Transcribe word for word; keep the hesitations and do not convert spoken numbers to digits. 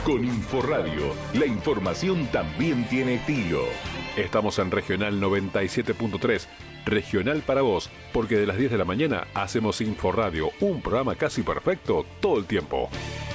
con Inforradio. La información también tiene estilo. Estamos en Regional noventa y siete punto tres, Regional para vos, porque de las diez de la mañana hacemos Inforradio, un programa casi perfecto todo el tiempo.